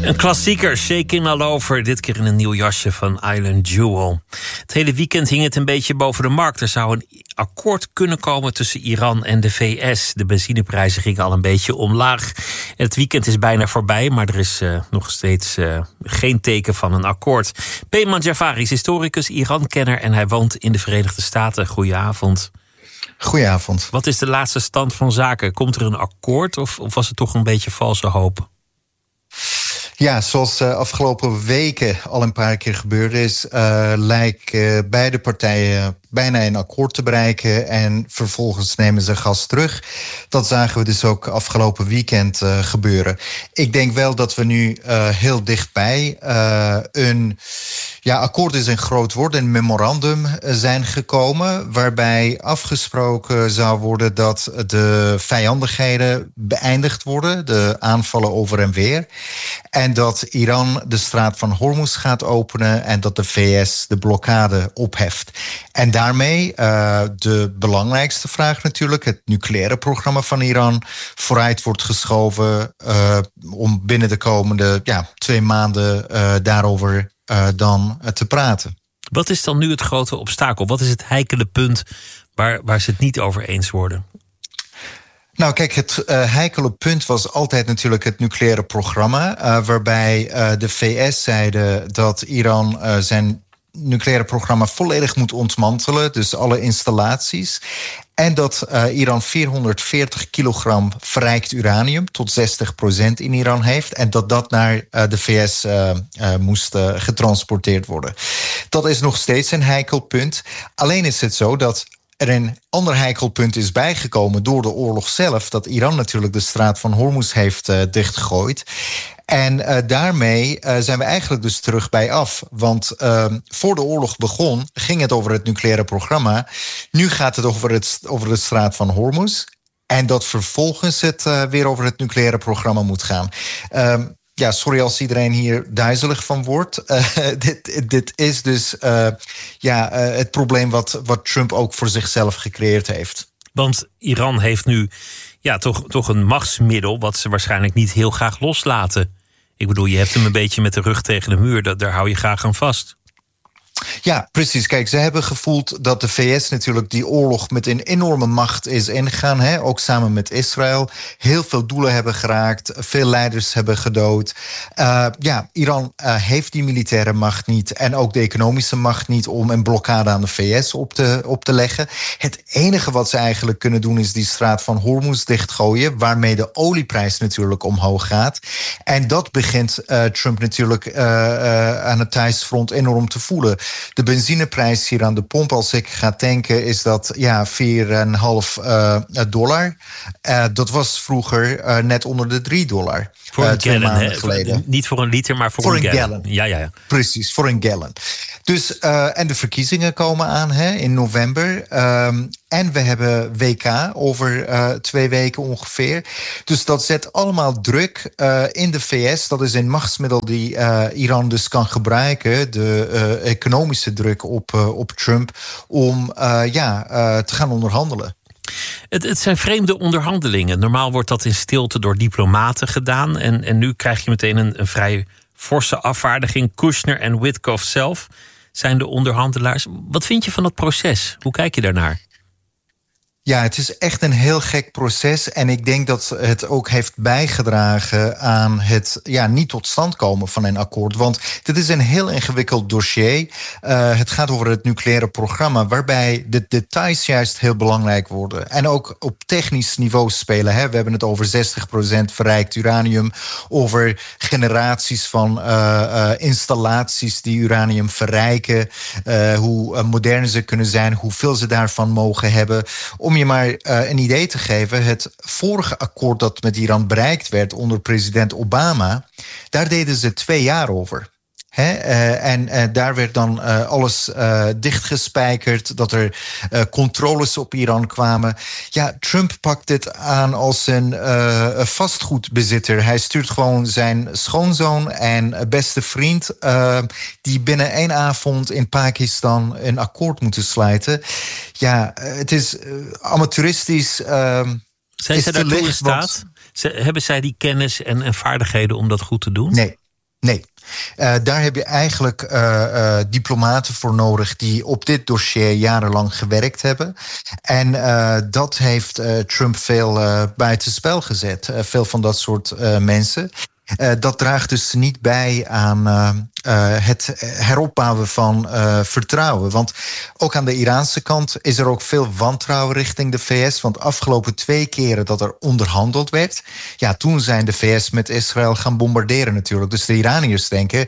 Een klassieker, Shakin' All Over. Dit keer in een nieuw jasje van Island Jewel. Het hele weekend hing het een beetje boven de markt. Er zou een akkoord kunnen komen tussen Iran en de VS. De benzineprijzen gingen al een beetje omlaag. Het weekend is bijna voorbij, maar er is nog steeds geen teken van een akkoord. Peyman Jafari is historicus, Iran-kenner en hij woont in de Verenigde Staten. Goedenavond. Goedenavond. Wat is de laatste stand van zaken? Komt er een akkoord of was het toch een beetje valse hoop? Ja, zoals afgelopen weken al een paar keer gebeurd is, lijken beide partijen bijna een akkoord te bereiken en vervolgens nemen ze gas terug. Dat zagen we dus ook afgelopen weekend gebeuren. Ik denk wel dat we nu heel dichtbij een akkoord is een groot woord, een memorandum zijn gekomen, waarbij afgesproken zou worden dat de vijandigheden beëindigd worden, de aanvallen over en weer, en dat Iran de straat van Hormuz gaat openen en dat de VS de blokkade opheft. En daarmee de belangrijkste vraag natuurlijk, het nucleaire programma van Iran, vooruit wordt geschoven om binnen de komende 2 maanden daarover dan te praten. Wat is dan nu het grote obstakel? Wat is het heikele punt waar ze het niet over eens worden? Nou kijk, het heikele punt was altijd natuurlijk het nucleaire programma, waarbij de VS zeiden dat Iran zijn nucleaire programma volledig moet ontmantelen, dus alle installaties. En dat Iran 440 kilogram verrijkt uranium, tot 60% in Iran heeft. En dat naar de VS moest getransporteerd worden. Dat is nog steeds een heikel punt. Alleen is het zo dat er een ander heikel punt is bijgekomen door de oorlog zelf, dat Iran natuurlijk de straat van Hormuz heeft dichtgegooid. En daarmee zijn we eigenlijk dus terug bij af. Want voor de oorlog begon, ging het over het nucleaire programma. Nu gaat het over de straat van Hormuz. En dat vervolgens het weer over het nucleaire programma moet gaan. Sorry als iedereen hier duizelig van wordt. Dit is dus het probleem wat Trump ook voor zichzelf gecreëerd heeft. Want Iran heeft nu toch een machtsmiddel wat ze waarschijnlijk niet heel graag loslaten. Ik bedoel, je hebt hem een beetje met de rug tegen de muur. Daar hou je graag aan vast. Ja, precies. Kijk, ze hebben gevoeld dat de VS natuurlijk die oorlog met een enorme macht is ingegaan. Ook samen met Israël. Heel veel doelen hebben geraakt. Veel leiders hebben gedood. Iran heeft die militaire macht niet. En ook de economische macht niet om een blokkade aan de VS op te leggen. Het enige wat ze eigenlijk kunnen doen is die straat van Hormuz dichtgooien. Waarmee de olieprijs natuurlijk omhoog gaat. En dat begint Trump natuurlijk aan het thuisfront enorm te voelen. De benzineprijs hier aan de pomp, als ik ga tanken, is dat $4,5. Dat was vroeger net onder de $3. Voor een 2 gallon, maanden geleden. Niet voor een liter, maar voor een gallon. Ja. Precies, voor een gallon. Dus, en de verkiezingen komen aan in november. En we hebben WK over 2 weken ongeveer. Dus dat zet allemaal druk in de VS. Dat is een machtsmiddel die Iran dus kan gebruiken. De economische druk op Trump om te gaan onderhandelen. Het zijn vreemde onderhandelingen. Normaal wordt dat in stilte door diplomaten gedaan. En nu krijg je meteen een vrij forse afvaardiging. Kushner en Witkoff zelf zijn de onderhandelaars. Wat vind je van dat proces? Hoe kijk je daarnaar? Ja, het is echt een heel gek proces. En ik denk dat het ook heeft bijgedragen aan het niet tot stand komen van een akkoord. Want dit is een heel ingewikkeld dossier. Het gaat over het nucleaire programma, waarbij de details juist heel belangrijk worden. En ook op technisch niveau spelen. We hebben het over 60% verrijkt uranium. Over generaties van installaties die uranium verrijken. Hoe modern ze kunnen zijn, hoeveel ze daarvan mogen hebben. Om je maar een idee te geven, het vorige akkoord dat met Iran bereikt werd onder president Obama, daar deden ze 2 jaar over. En daar werd dan alles dichtgespijkerd, dat er controles op Iran kwamen. Ja, Trump pakt dit aan als een vastgoedbezitter. Hij stuurt gewoon zijn schoonzoon en beste vriend, die binnen 1 avond in Pakistan een akkoord moeten sluiten. Ja, het is amateuristisch. Zijn ze daartoe in staat? Hebben zij die kennis en vaardigheden om dat goed te doen? Nee. Nee. Daar heb je eigenlijk diplomaten voor nodig die op dit dossier jarenlang gewerkt hebben. En dat heeft Trump veel buitenspel gezet. Veel van dat soort mensen. Dat draagt dus niet bij aan het heropbouwen van vertrouwen. Want ook aan de Iraanse kant is er ook veel wantrouwen richting de VS. Want afgelopen 2 keren dat er onderhandeld werd, ja, toen zijn de VS met Israël gaan bombarderen natuurlijk. Dus de Iraniërs denken,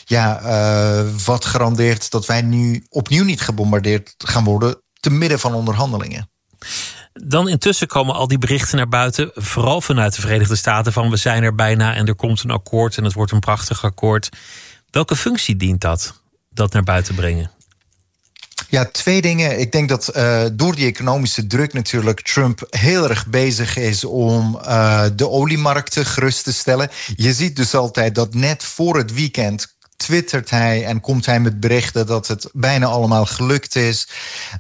wat garandeert dat wij nu opnieuw niet gebombardeerd gaan worden te midden van onderhandelingen? Dan intussen komen al die berichten naar buiten, vooral vanuit de Verenigde Staten, van we zijn er bijna en er komt een akkoord en het wordt een prachtig akkoord. Welke functie dient dat naar buiten brengen? Ja, 2 dingen. Ik denk dat door die economische druk natuurlijk Trump heel erg bezig is om de oliemarkten gerust te stellen. Je ziet dus altijd dat net voor het weekend twittert hij en komt hij met berichten dat het bijna allemaal gelukt is.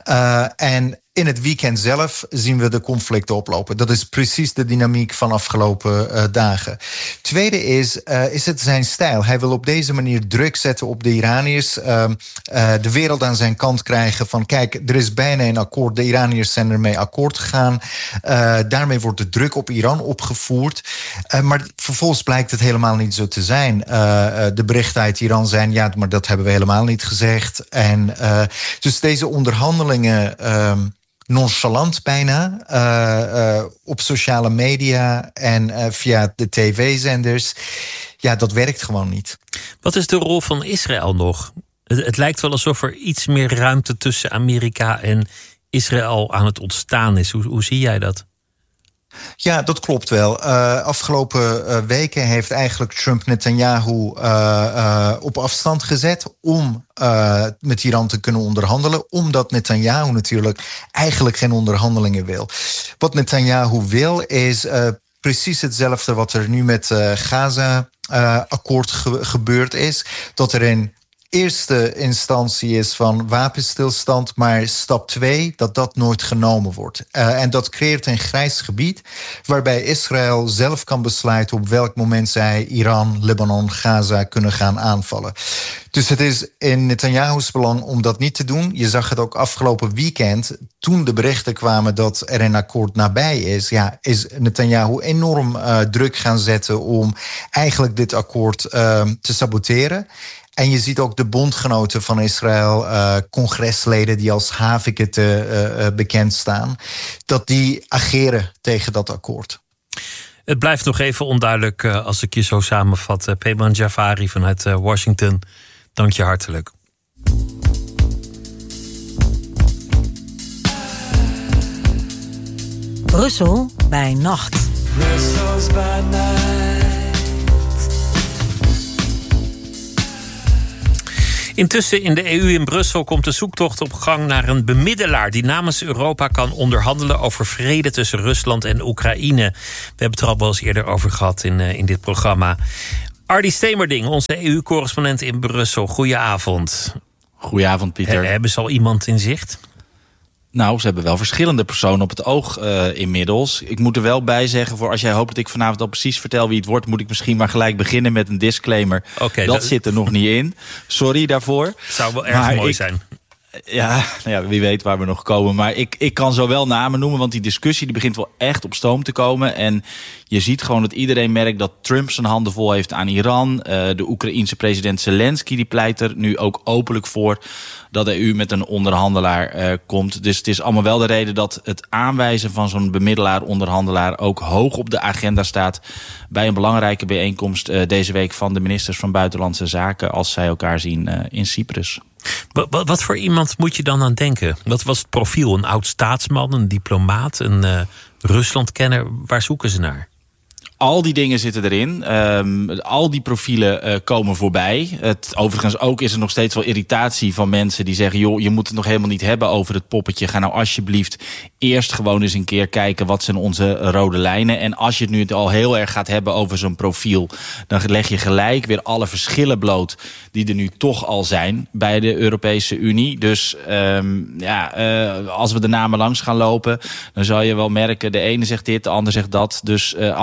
En in het weekend zelf zien we de conflicten oplopen. Dat is precies de dynamiek van afgelopen dagen. Tweede is het zijn stijl. Hij wil op deze manier druk zetten op de Iraniërs. De wereld aan zijn kant krijgen van kijk, er is bijna een akkoord. De Iraniërs zijn ermee akkoord gegaan. Daarmee wordt de druk op Iran opgevoerd. Maar vervolgens blijkt het helemaal niet zo te zijn. De berichten uit Iran zijn, ja, maar dat hebben we helemaal niet gezegd. En dus deze onderhandelingen nonchalant bijna op sociale media en via de tv-zenders. Ja, dat werkt gewoon niet. Wat is de rol van Israël nog? Het lijkt wel alsof er iets meer ruimte tussen Amerika en Israël aan het ontstaan is. Hoe zie jij dat? Ja, dat klopt wel. Afgelopen weken heeft eigenlijk Trump Netanyahu op afstand gezet om met Iran te kunnen onderhandelen, omdat Netanyahu natuurlijk eigenlijk geen onderhandelingen wil. Wat Netanyahu wil is precies hetzelfde wat er nu met Gaza-akkoord gebeurd is. Dat er in eerste instantie is van wapenstilstand, maar stap 2, dat nooit genomen wordt. En dat creëert een grijs gebied waarbij Israël zelf kan besluiten op welk moment zij Iran, Libanon, Gaza kunnen gaan aanvallen. Dus het is in Netanyahu's belang om dat niet te doen. Je zag het ook afgelopen weekend, toen de berichten kwamen dat er een akkoord nabij is. Ja, is Netanyahu enorm druk gaan zetten om eigenlijk dit akkoord te saboteren. En je ziet ook de bondgenoten van Israël, congresleden die als haviketen bekend staan, dat die ageren tegen dat akkoord. Het blijft nog even onduidelijk als ik je zo samenvat. Peyman Jafari vanuit Washington, dank je hartelijk. Brussel bij nacht. Brussels by night. Intussen in de EU in Brussel komt de zoektocht op gang naar een bemiddelaar die namens Europa kan onderhandelen over vrede tussen Rusland en Oekraïne. We hebben het er al wel eens eerder over gehad in dit programma. Ardy Stemerding, onze EU-correspondent in Brussel. Goedenavond. Goedenavond, Pieter. Hebben ze al iemand in zicht? Nou, ze hebben wel verschillende personen op het oog inmiddels. Ik moet er wel bij zeggen, voor als jij hoopt dat ik vanavond al precies vertel wie het wordt, moet ik misschien maar gelijk beginnen met een disclaimer. Okay, dat zit er nog niet in. Sorry daarvoor. Het zou wel erg mooi zijn. Ja, wie weet waar we nog komen. Maar ik kan zo wel namen noemen, want die discussie die begint wel echt op stoom te komen. En je ziet gewoon dat iedereen merkt dat Trump zijn handen vol heeft aan Iran. De Oekraïense president Zelensky die pleit er nu ook openlijk voor dat de EU met een onderhandelaar komt. Dus het is allemaal wel de reden dat het aanwijzen van zo'n bemiddelaar-onderhandelaar ook hoog op de agenda staat bij een belangrijke bijeenkomst deze week van de ministers van Buitenlandse Zaken als zij elkaar zien in Cyprus. Wat voor iemand moet je dan aan denken? Wat was het profiel? Een oud staatsman, een diplomaat, een Ruslandkenner? Waar zoeken ze naar? Al die dingen zitten erin. Al die profielen komen voorbij. Overigens ook is er nog steeds wel irritatie van mensen die zeggen, joh, je moet het nog helemaal niet hebben over het poppetje. Ga nou alsjeblieft eerst gewoon eens een keer kijken wat zijn onze rode lijnen. En als je het nu al heel erg gaat hebben over zo'n profiel, dan leg je gelijk weer alle verschillen bloot die er nu toch al zijn bij de Europese Unie. Dus als we de namen langs gaan lopen, dan zal je wel merken, de ene zegt dit, de ander zegt dat. Dus anderen zeggen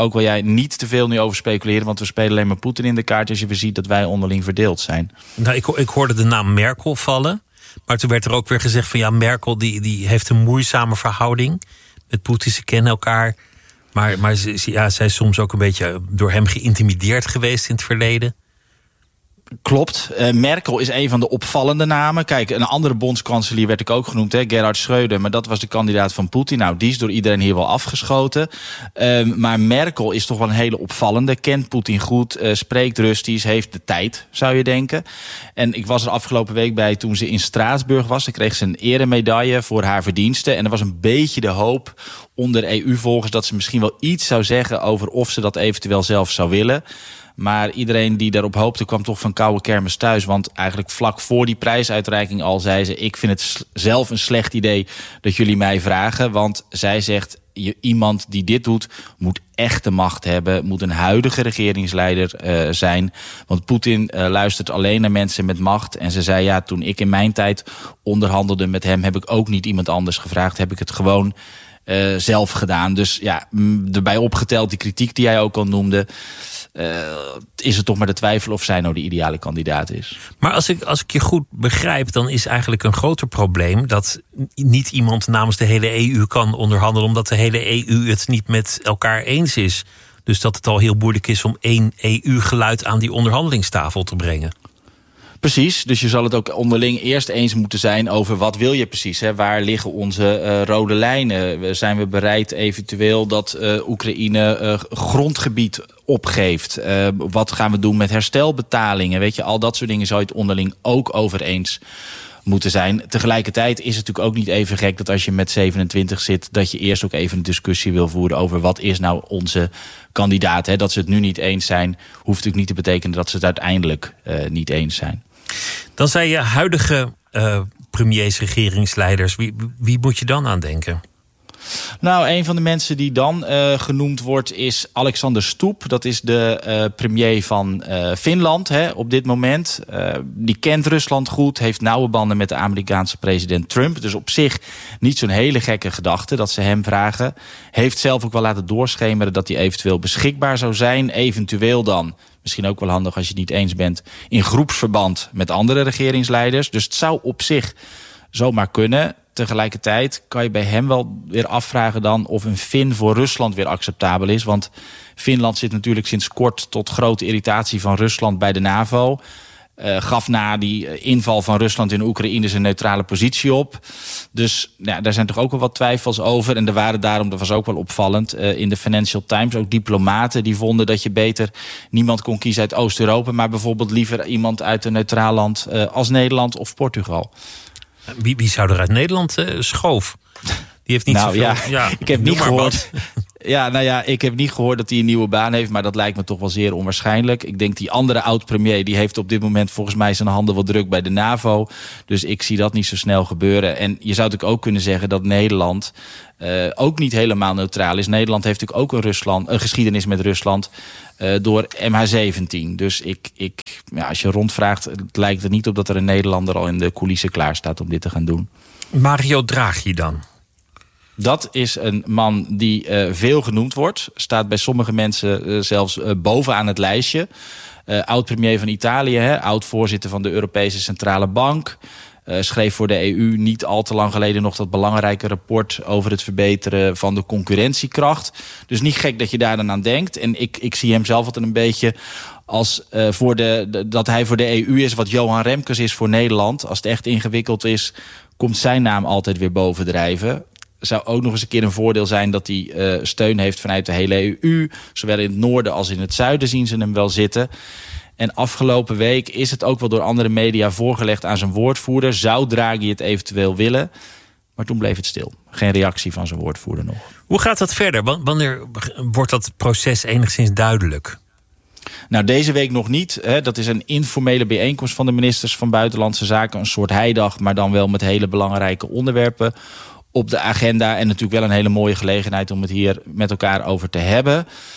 ook, wil jij niet te veel nu over speculeren, want we spelen alleen maar Poetin in de kaart als je weer ziet dat wij onderling verdeeld zijn. Nou, ik hoorde de naam Merkel vallen. Maar toen werd er ook weer gezegd van ja, Merkel die heeft een moeizame verhouding met Poetin. Ze kennen elkaar. Maar zij is soms ook een beetje door hem geïntimideerd geweest in het verleden. Klopt. Merkel is een van de opvallende namen. Kijk, een andere bondskanselier werd ik ook genoemd, Gerhard Schröder. Maar dat was de kandidaat van Poetin. Nou, die is door iedereen hier wel afgeschoten. Maar Merkel is toch wel een hele opvallende. Kent Poetin goed, spreekt Russisch, heeft de tijd, zou je denken. En ik was er afgelopen week bij toen ze in Straatsburg was. Dan kreeg ze een eremedaille voor haar verdiensten. En er was een beetje de hoop onder EU-volgers dat ze misschien wel iets zou zeggen over of ze dat eventueel zelf zou willen. Maar iedereen die daarop hoopte kwam toch van koude kermis thuis. Want eigenlijk vlak voor die prijsuitreiking al zei ze, ik vind het zelf een slecht idee dat jullie mij vragen. Want zij zegt, iemand die dit doet moet echte macht hebben. Moet een huidige regeringsleider zijn. Want Poetin luistert alleen naar mensen met macht. En ze zei, ja, toen ik in mijn tijd onderhandelde met hem, heb ik ook niet iemand anders gevraagd. Heb ik het gewoon zelf gedaan. Dus ja, erbij opgeteld die kritiek die jij ook al noemde, is het toch maar de twijfel of zij nou de ideale kandidaat is. Maar als ik je goed begrijp, dan is eigenlijk een groter probleem dat niet iemand namens de hele EU kan onderhandelen, omdat de hele EU het niet met elkaar eens is. Dus dat het al heel moeilijk is om één EU-geluid aan die onderhandelingstafel te brengen. Precies, dus je zal het ook onderling eerst eens moeten zijn over wat wil je precies. Hè? Waar liggen onze rode lijnen? Zijn we bereid eventueel dat Oekraïne grondgebied opgeeft? Wat gaan we doen met herstelbetalingen? Weet je, al dat soort dingen zou je het onderling ook over eens moeten zijn. Tegelijkertijd is het natuurlijk ook niet even gek dat als je met 27 zit, dat je eerst ook even een discussie wil voeren over wat is nou onze kandidaat. Hè? Dat ze het nu niet eens zijn, hoeft natuurlijk niet te betekenen dat ze het uiteindelijk niet eens zijn. Dan zei je huidige premiers, regeringsleiders. Wie moet je dan aan denken? Nou, een van de mensen die dan genoemd wordt is Alexander Stubb. Dat is de premier van Finland op dit moment. Die kent Rusland goed, heeft nauwe banden met de Amerikaanse president Trump. Dus op zich niet zo'n hele gekke gedachte dat ze hem vragen. Heeft zelf ook wel laten doorschemeren dat hij eventueel beschikbaar zou zijn. Eventueel dan, misschien ook wel handig als je het niet eens bent, in groepsverband met andere regeringsleiders. Dus het zou op zich zomaar kunnen. Tegelijkertijd kan je bij hem wel weer afvragen dan of een Fin voor Rusland weer acceptabel is. Want Finland zit natuurlijk sinds kort tot grote irritatie van Rusland bij de NAVO. Gaf na die inval van Rusland in Oekraïne zijn neutrale positie op. Dus ja, daar zijn toch ook wel wat twijfels over. En er waren daarom, dat was ook wel opvallend, in de Financial Times ook diplomaten die vonden dat je beter niemand kon kiezen uit Oost-Europa, maar bijvoorbeeld liever iemand uit een neutraal land als Nederland of Portugal. Wie zou er uit Nederland schoof? Die heeft niet zoveel. Ja, ik heb niet gehoord. Ik heb niet gehoord dat hij een nieuwe baan heeft, maar dat lijkt me toch wel zeer onwaarschijnlijk. Ik denk die andere oud-premier, die heeft op dit moment volgens mij zijn handen wel druk bij de NAVO. Dus ik zie dat niet zo snel gebeuren. En je zou natuurlijk ook kunnen zeggen dat Nederland ook niet helemaal neutraal is. Nederland heeft natuurlijk ook een geschiedenis met Rusland door MH17. Dus als je rondvraagt, het lijkt er niet op dat er een Nederlander al in de coulissen klaar staat om dit te gaan doen. Mario Draghi dan? Dat is een man die veel genoemd wordt. Staat bij sommige mensen zelfs bovenaan het lijstje. Oud-premier van Italië, oud-voorzitter van de Europese Centrale Bank. Schreef voor de EU niet al te lang geleden nog dat belangrijke rapport over het verbeteren van de concurrentiekracht. Dus niet gek dat je daar dan aan denkt. En ik zie hem zelf altijd een beetje als dat hij voor de EU is wat Johan Remkes is voor Nederland. Als het echt ingewikkeld is, komt zijn naam altijd weer bovendrijven. Zou ook nog eens een keer een voordeel zijn dat hij steun heeft vanuit de hele EU. Zowel in het noorden als in het zuiden zien ze hem wel zitten. En afgelopen week is het ook wel door andere media voorgelegd aan zijn woordvoerder. Zou Draghi het eventueel willen? Maar toen bleef het stil. Geen reactie van zijn woordvoerder nog. Hoe gaat dat verder? Wanneer wordt dat proces enigszins duidelijk? Nou, deze week nog niet. Dat is een informele bijeenkomst van de ministers van Buitenlandse Zaken. Een soort heidag, maar dan wel met hele belangrijke onderwerpen op de agenda. En natuurlijk wel een hele mooie gelegenheid om het hier met elkaar over te hebben.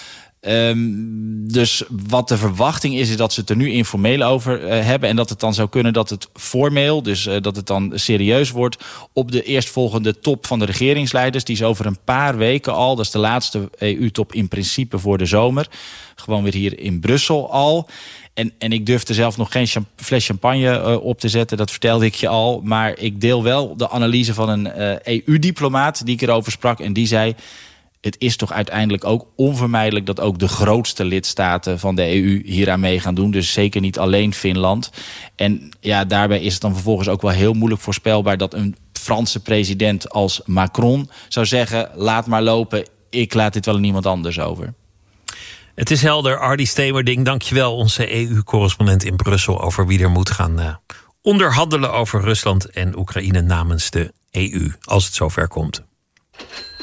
Dus wat de verwachting is dat ze het er nu informeel over hebben. En dat het dan zou kunnen dat het formeel, dus dat het dan serieus wordt op de eerstvolgende top van de regeringsleiders. Die is over een paar weken al. Dat is de laatste EU-top in principe voor de zomer. Gewoon weer hier in Brussel al. En ik durfde zelf nog geen fles champagne op te zetten. Dat vertelde ik je al. Maar ik deel wel de analyse van een EU-diplomaat die ik erover sprak. En die zei, het is toch uiteindelijk ook onvermijdelijk dat ook de grootste lidstaten van de EU hieraan mee gaan doen. Dus zeker niet alleen Finland. En ja, daarbij is het dan vervolgens ook wel heel moeilijk voorspelbaar dat een Franse president als Macron zou zeggen, laat maar lopen, ik laat dit wel aan iemand anders over. Het is helder, Ardy Stemerding. Dankjewel, onze EU-correspondent in Brussel, over wie er moet gaan onderhandelen over Rusland en Oekraïne namens de EU, als het zover komt.